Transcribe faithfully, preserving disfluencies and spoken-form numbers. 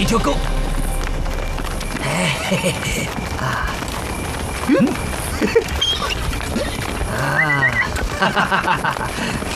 一条沟。哎嘿嘿嘿啊，嗯，啊，哈哈哈哈哈！